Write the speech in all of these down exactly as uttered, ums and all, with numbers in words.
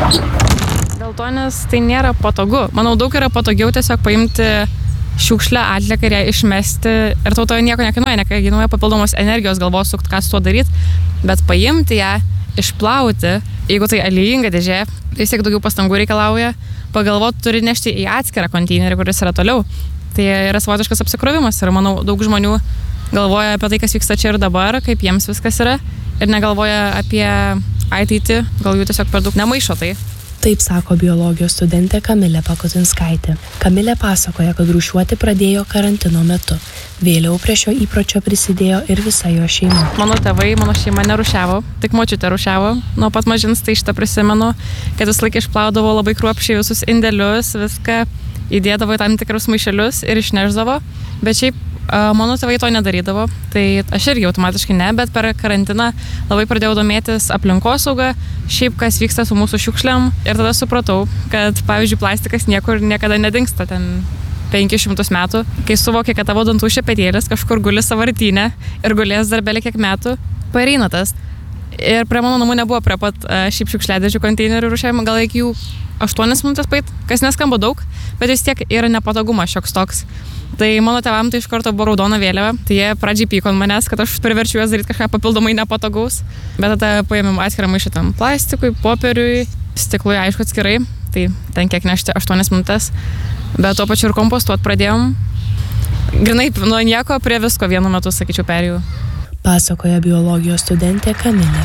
Dėl to, nes tai nėra patogu. Manau, daug yra patogiau tiesiog paimti šiukšlę, atlieką ir ją išmesti. Ir tau to nieko nekainuoja, nekainuoja papildomos energijos galvos sukt, ką su tuo daryti. Bet paimti ją, išplauti, jeigu tai aliejinga dėžė, tai vis tiek daugiau pastangų reikalauja. Pagalvoti turi nešti į atskirą konteinerį, kuris yra toliau. Tai yra savotiškas apsikrovimas. Ir manau, daug žmonių galvoja apie tai, kas vyksta čia ir dabar, kaip jiems viskas yra. Ir negalvoja apie ateitį, gal jų tiesiog per daug nemaišo tai. Taip sako biologijos studentė Kamilė Pakutinskaitė. Kamilė pasakoja, kad rūšiuoti pradėjo karantino metu. Vėliau prie šio įpročio prisidėjo ir visa jo šeima. Mano tėvai, mano šeima nerūšiavo, tik močiutė rūšiavo. Nuo pat mažins tai šitą prisimenu, kad vis laik išplaudavo labai kruopščiai visus indelius, viską įdėdavo į tam tikrus maišelius ir išneždavo. Bet šiaip mano tėvai to nedarydavo, tai aš irgi automatiškai ne, bet per karantiną labai pradėjau domėtis aplinkosaugą, šiaip kas vyksta su mūsų šiukšlėm ir tada supratau, kad pavyzdžiui plastikas niekur niekada nedingsta ten penkis šimtus metų, kai suvokė, kad tavo dantų šepetėlis kažkur guli sąvartyne ir gulės dar belie kiek metų, pareina tas. Ir prie mano namų nebuvo prie pat šiaip šiukšliadėžių konteinerių rūšiavimo, gal iki jų aštuonias minutės paeit, kas neskamba daug, bet vis tiek yra nepatogumas šioks toks. Tai mano tėvam tai iš karto buvo raudona vėliava, tai jie pradžiai pyko ant manęs, kad aš priverčiu juos daryti kažką papildomai nepatogaus, bet tada paėmėm atskirą maišą tam plastikui, popieriui, stiklui aišku atskirai, tai ten kiek nešti aštuonias minutės, bet tuo pačiu ir kompostuot pradėjom. Grinai nuo nieko prie visko vienu metu, sakyčiau, perėjau. Pasakoja biologijos studentė Kamilė.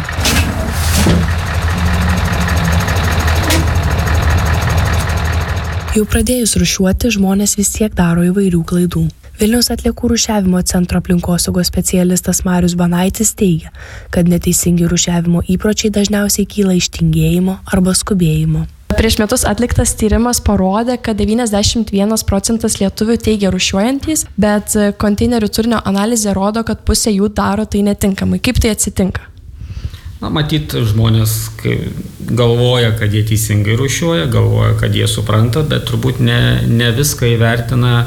Jau pradėjus rūšiuoti, žmonės vis tiek daro įvairių klaidų. Vilniaus atliekų rūšiavimo centro aplinkosaugos specialistas Marius Banaitis teigia, kad neteisingi rūšiavimo įpročiai dažniausiai kyla iš tingėjimo arba skubėjimo. Prieš metus atliktas tyrimas parodė, kad devyniasdešimt vienas procentas lietuvių teigia rūšiuojantys, bet konteinerių turinio analizė rodo, kad pusė jų daro tai netinkamai. Kaip tai atsitinka? Na, matyt, žmonės galvoja, kad jie teisingai rūšiuoja, galvoja, kad jie supranta, bet turbūt ne, ne viską įvertina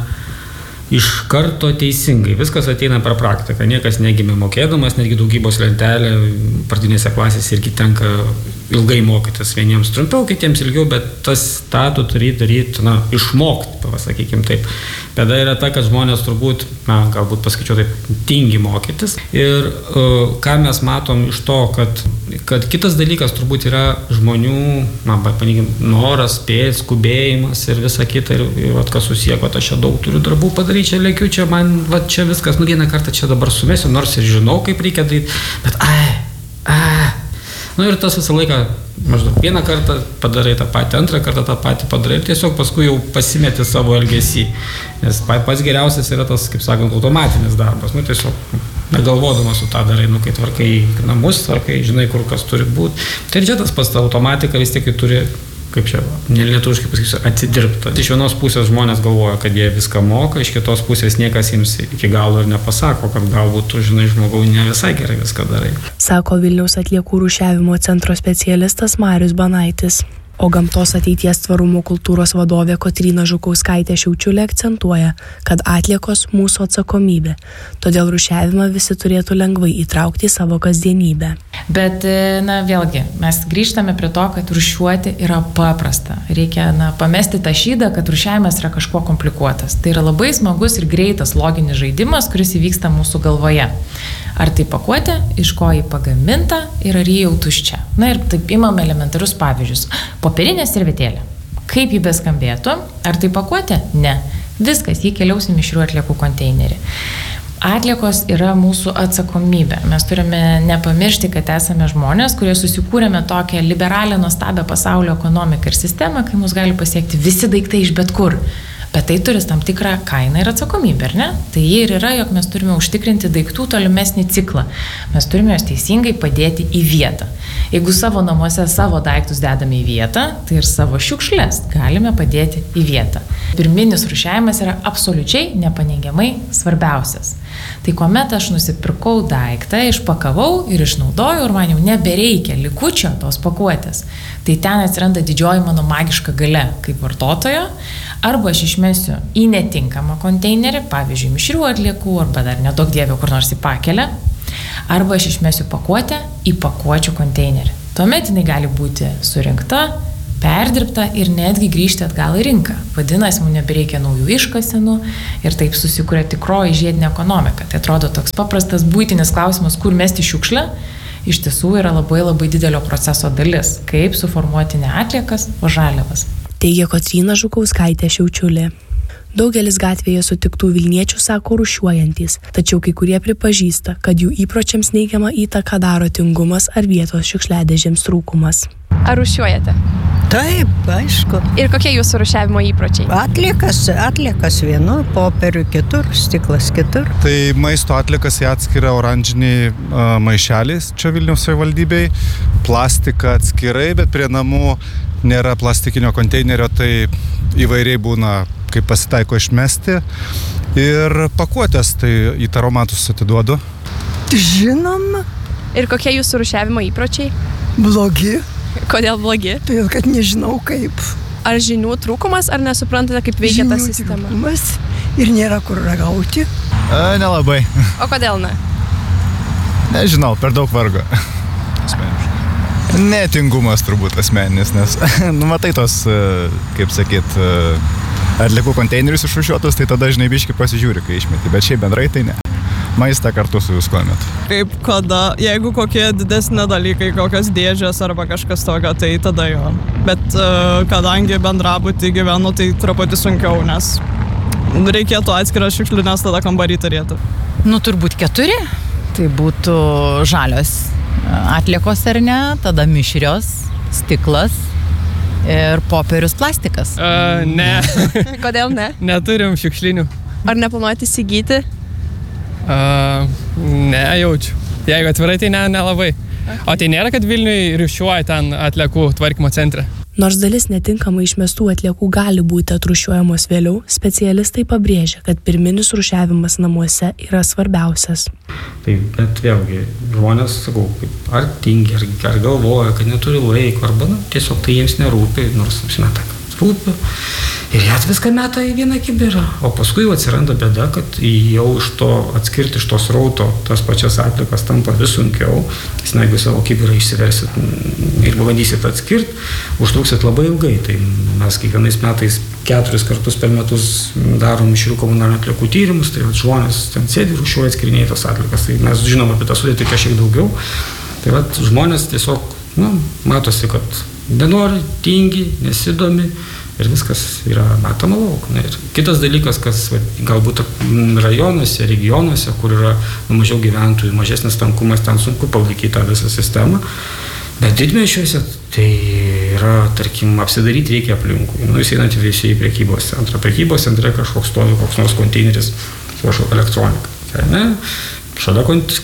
iš karto teisingai. Viskas ateina per praktiką. Niekas negimė mokėdamas, netgi daugybos lentelė pradinėse klasėse irgi tenka ilgai mokytis. Vieniems trumpiau, kitiems ilgiau, bet tas tą tu turi daryti, na, išmokti, pasakykim taip. Bėda yra ta, kad žmonės turbūt, na, galbūt pasakyčiau taip, tingi mokytis. Ir uh, ką mes matom iš to, kad, kad kitas dalykas turbūt yra žmonių, na, panikim, noras, spėjas, skubėjimas ir visa kita. Ir, ir vat, kas susiję, kad aš čia daug turiu darbų padaryti, čia lėkiu, čia man, va, čia viskas, nu vieną kartą čia dabar sumesiu, nors ir žinau, kaip reikia daryti, bet ai, ai. Nu ir tas visą laiką, maždaug vieną kartą padarai tą patį, antrą kartą tą patį padarai ir tiesiog paskui jau pasimeti savo elgesį. Nes pats geriausias yra tas, kaip sakant, automatinis darbas. Nu tiesiog negalvodamas su tą darai, nu kai tvarkai namus, tvarkai, žinai, kur kas turi būti. Tai ir čia tas pats, ta automatika vis tiek turi, kaip čia, nelietuviškai pasakysiu, atsidirbta. Iš vienos pusės žmonės galvoja, kad jie viską moka, iš kitos pusės niekas jiems iki galo ir nepasako, kad galbūt tu, žinai, žmogau, ne visai gerai viską darai. Sako Vilniaus atliekų rūšiavimo centro specialistas Marius Banaitis. O gamtos ateities tvarumo kultūros vadovė Kotryna Žukauskaitė Šiaučiulė akcentuoja, kad atliekos mūsų atsakomybė. Todėl rūšiavimą visi turėtų lengvai įtraukti į savo kasdienybę. Bet, na, vėlgi, mes grįžtame prie to, kad rūšiuoti yra paprasta. Reikia, na, pamesti tą šydą, kad rūšiavimas yra kažkuo komplikuotas. Tai yra labai smagus ir greitas loginis žaidimas, kuris įvyksta mūsų galvoje. Ar tai pakuotė, iš ko jį pagaminta ir ar jį jau tuščia. Na ir taip imame elementarius pavyzdžius. Popierinė servetėlė. Kaip jį beskambėtų? Ar tai pakuotė? Ne. Viskas, jį keliaus į mišrių atliekų konteinerį. Atliekos yra mūsų atsakomybė. Mes turime nepamiršti, kad esame žmonės, kurie susikūrėme tokią liberalią, nuostabią pasaulio ekonomiką ir sistemą, kai mus gali pasiekti visi daiktai iš bet kur. Bet tai turi tam tikrą kainą ir atsakomybę, ar ne? Tai jie ir yra, jog mes turime užtikrinti daiktų tolimesnį ciklą. Mes turime juos teisingai padėti į vietą. Jeigu savo namuose savo daiktus dedame į vietą, tai ir savo šiukšles galime padėti į vietą. Pirminis rūšiavimas yra absoliučiai nepaneigiamai svarbiausias. Tai kuomet aš nusipirkau daiktą, išpakavau ir išnaudojau ir man jau nebereikia likučio tos pakuotės, tai ten atsiranda didžioji mano magiška galia kaip vartotojo, arba aš išmesiu į netinkamą konteinerį, pavyzdžiui, mišrių atliekų, arba dar nedaug dievio kur nors į pakelę, arba aš išmesiu pakuotę į pakuočių konteinerį. Tuomet jinai gali būti surinkta, perdirbta ir netgi grįžti atgal į rinką. Vadinasi, mums nebereikia naujų iškasenų ir taip susikuria tikroji žiedinė ekonomika. Tai atrodo toks paprastas buitinis klausimas, kur mesti šiukšlę, iš tiesų yra labai labai didelio proceso dalis, kaip suformuoti ne atliekas, o žaliavas. Teigia Kotryna Žukauskaitė Šiaučiulė. Daugelis gatvėje sutiktų Vilniečių sako rūšiuojantys, tačiau kai kurie pripažįsta, kad jų įpročiams neigiamą įtaką daro tingumas ar vietos šiukšliadėžėms trūkumas. Ar rūšiuojate? Taip, aišku. Ir kokie jūsų rūšiavimo įpročiai? Atliekas, atliekas vienur, popierių kitur, stiklas kitur. Tai maisto atliekas jie atskiria oranžiniai uh, maišeliais čia Vilniaus savivaldybei, plastiką atskirai, bet prie namų nėra plastikinio konteinerio, tai įvairiai būna, kaip pasitaiko išmesti. Ir pakuotės, tai į taromatus atiduodu. Žinoma. Ir kokie jūsų rūšiavimo įpročiai? Blogi. Kodėl blogi? Todėl, kad nežinau kaip. Ar žinių trūkumas, ar nesuprantate, kaip veikia ta sistema? Žinių trūkumas ir nėra kur ragauti. E, nelabai. O kodėl ne? Nežinau, per daug vargo. Asmeniškai. Netingumas turbūt asmeninis, nes, nu, matai tos, kaip sakyt, atliekų konteinerius išrūšiuotus, tai tada žinai biškai pasižiūri, kai išmeti, bet šiaip bendrai tai ne. Maistą kartu su viskuo metu. Kaip kada, jeigu kokie didesni dalykai, kokios dėžės arba kažkas tokio, tai tada jo. Bet kadangi bendrabutį gyvenu, tai truputį sunkiau, nes reikėtų atskirą šiukšlinės tada kambarį turėti. Nu, turbūt keturi. Tai būtų žalios atliekos ar ne, tada mišrios, stiklas ir popierius, plastikas. Uh, ne. Kodėl ne? Neturim šiukšlinių. Ar neplanuojate įsigyti? Uh, ne, jaučiu. Jeigu atvirai, tai ne, nelabai. O tai nėra, kad Vilniui rūšiuoja ten atliekų tvarkymo centre? Nors dalis netinkamai išmestų atliekų gali būti atrūšiuojamos vėliau, specialistai pabrėžia, kad pirminis rūšiavimas namuose yra svarbiausias. Tai, bet vėlgi, žmonės, sakau, ar tingi, ar, ar galvoja, kad neturi laiko, arba na, tiesiog tai jiems nerūpi, nors apsimeta, kad rūpi. Ir jie viską meta į vieną kibirą. O paskui jau atsiranda bėda, kad jau iš to atskirti iš to srauto tas pačias atliekas tampa vis sunkiau. Nes jeigu savo kibirą išsiversit ir pabandysit atskirti, užtruksit labai ilgai. Tai mes kiekvienais metais keturis kartus per metus darom mišrių komunalinių atliekų tyrimus, tai žmonės ten sėdi, rūšiuoja, atskirinėja tas atliekas. Tai mes žinom apie tą sudėtį kažkiek daugiau. Tai vat, žmonės tiesiog, nu, matosi, kad nenori, tingi, nesidomi. Ir viskas yra metama lauk. Ir kitas dalykas, kas va, galbūt rajonuose, regionuose, kur yra mažiau gyventojų, mažesnis tankumas, ten sunku palaikyti tą visą sistemą. Bet didmiesčiuose tai yra, tarkim, apsidaryti reikia aplinkui. Nu, jūs einate visi į prekybos centrą. Prekybos centre kažkoks stovi, koks nors konteineris su kažkokia elektronika. Tai, ne? Šalia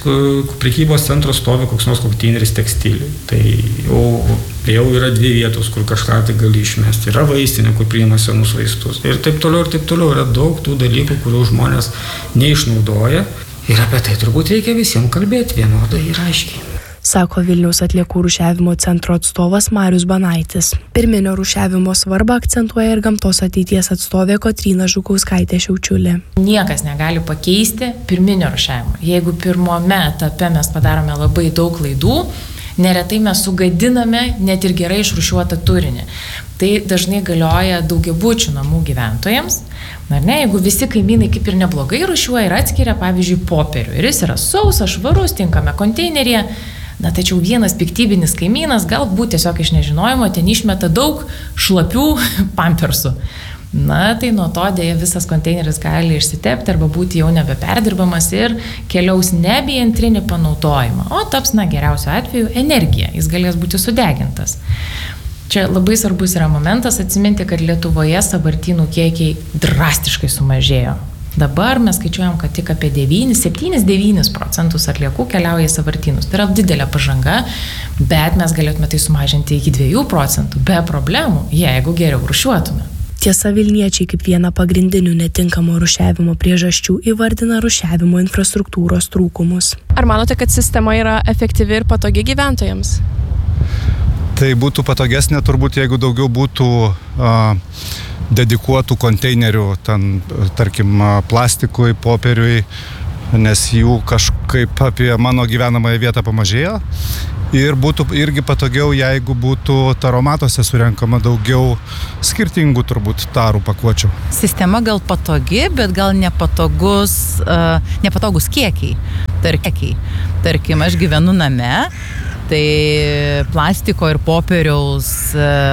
prekybos centro stovi koks nors konteineris tekstiliui. Tai jau, jau yra dvi vietos, kur kažką tai gali išmesti. Yra vaistinė, kur priima senus vaistus. Ir taip toliau, ir taip toliau. Yra daug tų dalykų, kurių žmonės neišnaudoja. Ir apie tai turbūt reikia visiems kalbėti vienodai ir aiškiai. Sako Vilniaus atliekų rūšiavimo centro atstovas Marius Banaitis. Pirminio rūšiavimo svarbą akcentuoja ir gamtos ateities atstovė Kotryna Žukauskaitė Šiaučiulė. Niekas negali pakeisti pirminio rūšiavimo. Jeigu pirmame etape mes padarome labai daug klaidų, neretai mes sugadiname net ir gerai išrūšiuotą turinį. Tai dažnai galioja daugiabučių namų gyventojams. Ar ne, jeigu visi kaimynai kaip ir neblogai rūšiuoja ir atskiria, pavyzdžiui, popierių. Ir jis yra sausas, švarus, tinkame konteineryje. Na, tačiau vienas piktybinis kaimynas galbūt tiesiog iš nežinojimo ten išmeta daug šlapių pampersų. Na, tai nuo to dėja visas konteineris gali išsitepti arba būti jau nebeperdirbamas ir keliaus nebe į antrinį panaudojimą, o taps, na, geriausiu atveju energija, jis galės būti sudegintas. Čia labai svarbus yra momentas atsiminti, kad Lietuvoje sąvartynų kiekiai drastiškai sumažėjo. Dabar mes skaičiuojam, kad tik apie devynis, septynis devynis procentus atliekų keliauja į sąvartynus. Tai yra didelė pažanga, bet mes galėtume tai sumažinti iki dviejų procentų be problemų, jeigu geriau rūšiuotume. Tiesa, Vilniečiai kaip vieną pagrindinių netinkamo rūšiavimo priežasčių įvardina rūšiavimo infrastruktūros trūkumus. Ar manote, kad sistema yra efektyvi ir patogi gyventojams? Tai būtų patogesnė turbūt, jeigu daugiau būtų uh, dedikuotų konteinerių, ten, tarkim, plastikui, popieriui, nes jų kažkaip apie mano gyvenamąją vietą pamažėjo. Ir būtų irgi patogiau, jeigu būtų taromatuose surenkama daugiau skirtingų turbūt tarų pakuočių. Sistema gal patogi, bet gal nepatogus, uh, nepatogus kiekiai. Tarkiai. Tarkim, aš gyvenu name, tai plastiko ir popieriaus uh,